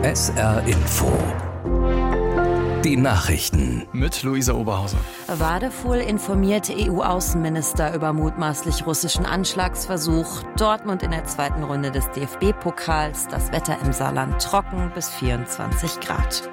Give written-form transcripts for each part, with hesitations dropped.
SR Info. Die Nachrichten. Mit Luisa Oberhauser. Wadefuhl informiert EU-Außenminister über mutmaßlich russischen Anschlagsversuch. Dortmund in der zweiten Runde des DFB-Pokals. Das Wetter im Saarland trocken bis 24 Grad.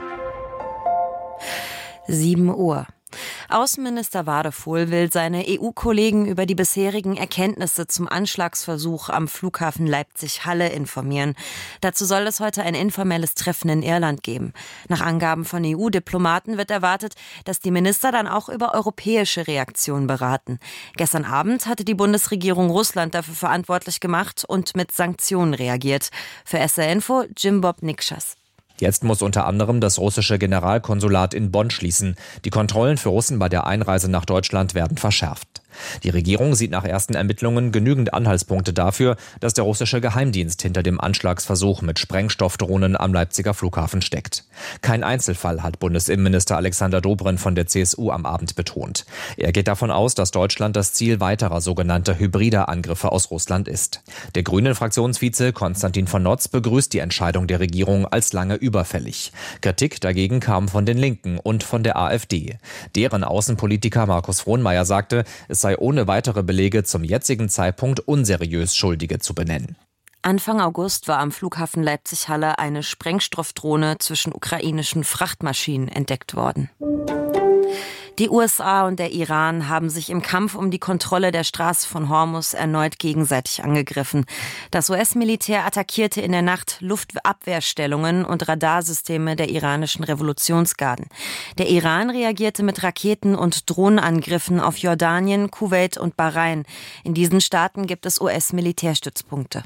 7 Uhr. Außenminister Wadefuhl will seine EU-Kollegen über die bisherigen Erkenntnisse zum Anschlagsversuch am Flughafen Leipzig-Halle informieren. Dazu soll es heute ein informelles Treffen in Irland geben. Nach Angaben von EU-Diplomaten wird erwartet, dass die Minister dann auch über europäische Reaktionen beraten. Gestern Abend hatte die Bundesregierung Russland dafür verantwortlich gemacht und mit Sanktionen reagiert. Für SR Info Jim-Bob Nikschas. Jetzt muss unter anderem das russische Generalkonsulat in Bonn schließen. Die Kontrollen für Russen bei der Einreise nach Deutschland werden verschärft. Die Regierung sieht nach ersten Ermittlungen genügend Anhaltspunkte dafür, dass der russische Geheimdienst hinter dem Anschlagsversuch mit Sprengstoffdrohnen am Leipziger Flughafen steckt. Kein Einzelfall, hat Bundesinnenminister Alexander Dobrindt von der CSU am Abend betont. Er geht davon aus, dass Deutschland das Ziel weiterer sogenannter hybrider Angriffe aus Russland ist. Der Grünen-Fraktionsvize Konstantin von Notz begrüßt die Entscheidung der Regierung als lange überfällig. Kritik dagegen kam von den Linken und von der AfD. Deren Außenpolitiker Markus Frohnmayer sagte, es sei ohne weitere Belege zum jetzigen Zeitpunkt unseriös, Schuldige zu benennen. Anfang August war am Flughafen Leipzig-Halle eine Sprengstoffdrohne zwischen ukrainischen Frachtmaschinen entdeckt worden. Die USA und der Iran haben sich im Kampf um die Kontrolle der Straße von Hormuz erneut gegenseitig angegriffen. Das US-Militär attackierte in der Nacht Luftabwehrstellungen und Radarsysteme der iranischen Revolutionsgarden. Der Iran reagierte mit Raketen- und Drohnenangriffen auf Jordanien, Kuwait und Bahrain. In diesen Staaten gibt es US-Militärstützpunkte.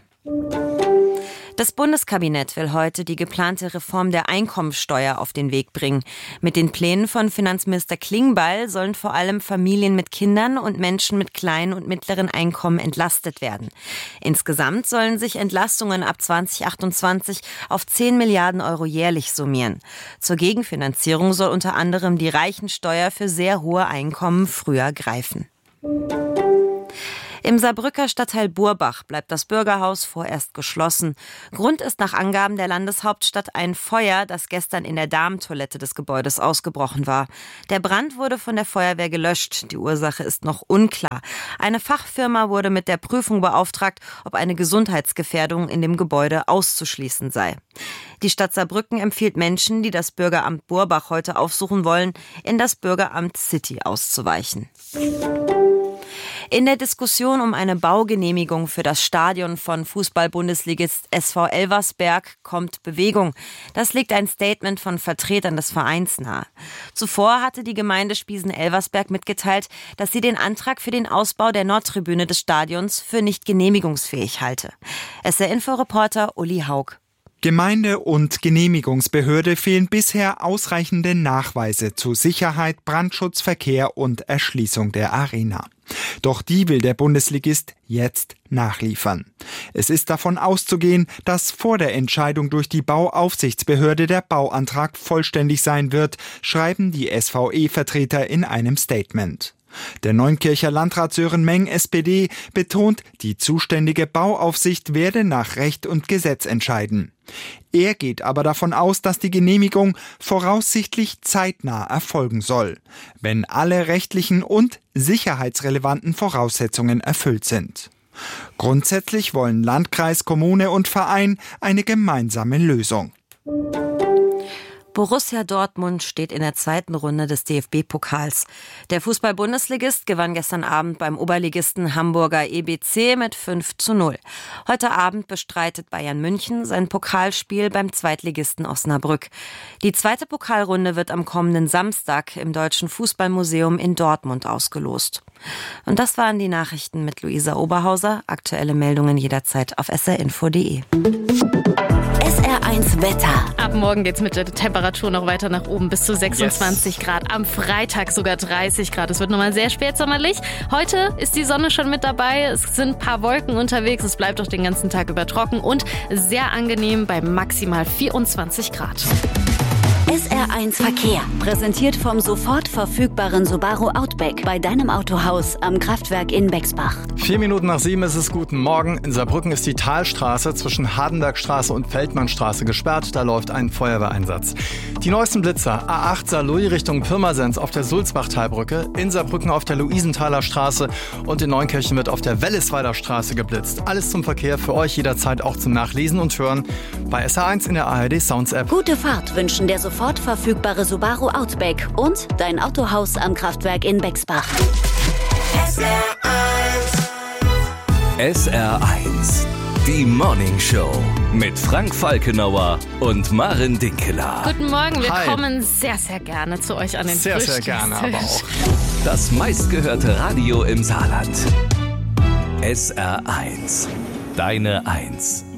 Das Bundeskabinett will heute die geplante Reform der Einkommensteuer auf den Weg bringen. Mit den Plänen von Finanzminister Klingbeil sollen vor allem Familien mit Kindern und Menschen mit kleinen und mittleren Einkommen entlastet werden. Insgesamt sollen sich Entlastungen ab 2028 auf 10 Milliarden Euro jährlich summieren. Zur Gegenfinanzierung soll unter anderem die Reichensteuer für sehr hohe Einkommen früher greifen. Im Saarbrücker Stadtteil Burbach bleibt das Bürgerhaus vorerst geschlossen. Grund ist nach Angaben der Landeshauptstadt ein Feuer, das gestern in der Damentoilette des Gebäudes ausgebrochen war. Der Brand wurde von der Feuerwehr gelöscht. Die Ursache ist noch unklar. Eine Fachfirma wurde mit der Prüfung beauftragt, ob eine Gesundheitsgefährdung in dem Gebäude auszuschließen sei. Die Stadt Saarbrücken empfiehlt Menschen, die das Bürgeramt Burbach heute aufsuchen wollen, in das Bürgeramt City auszuweichen. In der Diskussion um eine Baugenehmigung für das Stadion von Fußball-Bundesligist SV Elversberg kommt Bewegung. Das legt ein Statement von Vertretern des Vereins nahe. Zuvor hatte die Gemeinde Spiesen-Elversberg mitgeteilt, dass sie den Antrag für den Ausbau der Nordtribüne des Stadions für nicht genehmigungsfähig halte. SR-Info-Reporter Uli Haug. Gemeinde und Genehmigungsbehörde fehlen bisher ausreichende Nachweise zu Sicherheit, Brandschutz, Verkehr und Erschließung der Arena. Doch die will der Bundesligist jetzt nachliefern. Es ist davon auszugehen, dass vor der Entscheidung durch die Bauaufsichtsbehörde der Bauantrag vollständig sein wird, schreiben die SVE-Vertreter in einem Statement. Der Neunkircher Landrat Sören Meng, SPD, betont, die zuständige Bauaufsicht werde nach Recht und Gesetz entscheiden. Er geht aber davon aus, dass die Genehmigung voraussichtlich zeitnah erfolgen soll, wenn alle rechtlichen und sicherheitsrelevanten Voraussetzungen erfüllt sind. Grundsätzlich wollen Landkreis, Kommune und Verein eine gemeinsame Lösung. Borussia Dortmund steht in der zweiten Runde des DFB-Pokals. Der Fußball-Bundesligist gewann gestern Abend beim Oberligisten Hamburger EBC mit 5:0. Heute Abend bestreitet Bayern München sein Pokalspiel beim Zweitligisten Osnabrück. Die zweite Pokalrunde wird am kommenden Samstag im Deutschen Fußballmuseum in Dortmund ausgelost. Und das waren die Nachrichten mit Luisa Oberhauser. Aktuelle Meldungen jederzeit auf srinfo.de. SR1 Wetter. Ab morgen geht's mit der Temperatur noch weiter nach oben bis zu 26 Grad. Am Freitag sogar 30 Grad. Es wird nochmal sehr spätsommerlich. Heute ist die Sonne schon mit dabei. Es sind ein paar Wolken unterwegs. Es bleibt auch den ganzen Tag über trocken und sehr angenehm bei maximal 24 Grad. SR1 Verkehr. Präsentiert vom sofort verfügbaren Subaru Outback bei deinem Autohaus am Kraftwerk in Bexbach. 7:04 ist es. Guten Morgen. In Saarbrücken ist die Talstraße zwischen Hardenbergstraße und Feldmannstraße gesperrt. Da läuft ein Feuerwehreinsatz. Die neuesten Blitzer. A8 Saarlouis Richtung Pirmasens auf der Sulzbachtalbrücke. In Saarbrücken auf der Luisenthaler Straße. Und in Neunkirchen wird auf der Wellesweiler Straße geblitzt. Alles zum Verkehr für euch jederzeit auch zum Nachlesen und Hören bei SR1 in der ARD Sounds App. Gute Fahrt wünschen der sofort verfügbare Subaru Outback und dein Autohaus am Kraftwerk in Bexbach. SR1, die Morning Show mit Frank Falkenauer und Maren Dinkeler. Guten Morgen, wir Hi. kommen sehr, sehr gerne zu euch an den Sehr, sehr Frühstückstisch. gerne, aber auch. Das meistgehörte Radio im Saarland. SR1, deine Eins.